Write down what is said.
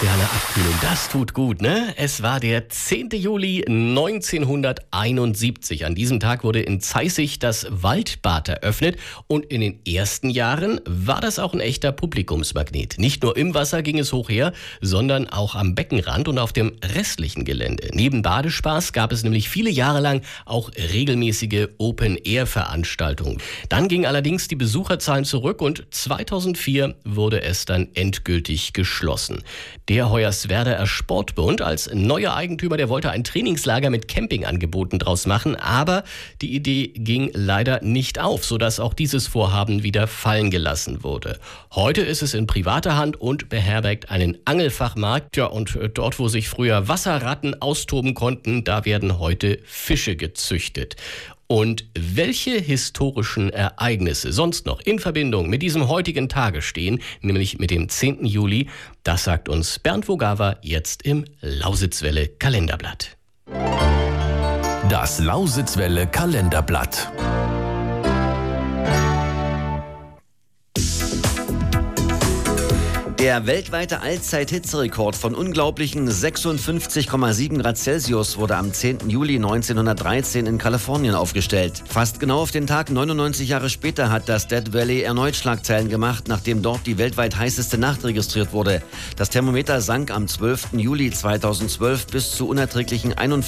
Ja, eine Abkühlung, das tut gut, ne? Es war der 10. Juli 1971. An diesem Tag wurde in Zeissig das Waldbad eröffnet und in den ersten Jahren war das auch ein echter Publikumsmagnet. Nicht nur im Wasser ging es hoch her, sondern auch am Beckenrand und auf dem restlichen Gelände. Neben Badespaß gab es nämlich viele Jahre lang auch regelmäßige Open-Air-Veranstaltungen. Dann gingen allerdings die Besucherzahlen zurück und 2004 wurde es dann endgültig geschlossen. Der Hoyerswerdaer Sportbund als neuer Eigentümer, der wollte ein Trainingslager mit Campingangeboten draus machen, aber die Idee ging leider nicht auf, sodass auch dieses Vorhaben wieder fallen gelassen wurde. Heute ist es in privater Hand und beherbergt einen Angelfachmarkt. Ja, und dort, wo sich früher Wasserratten austoben konnten, da werden heute Fische gezüchtet. Und welche historischen Ereignisse sonst noch in Verbindung mit diesem heutigen Tage stehen, nämlich mit dem 10. Juli, das sagt uns Bernd Vogawa jetzt im Lausitzwelle Kalenderblatt. Das Lausitzwelle Kalenderblatt. Der weltweite Allzeit-Hitzerekord von unglaublichen 56,7 Grad Celsius wurde am 10. Juli 1913 in Kalifornien aufgestellt. Fast genau auf den Tag 99 Jahre später hat das Death Valley erneut Schlagzeilen gemacht, nachdem dort die weltweit heißeste Nacht registriert wurde. Das Thermometer sank am 12. Juli 2012 bis zu unerträglichen 41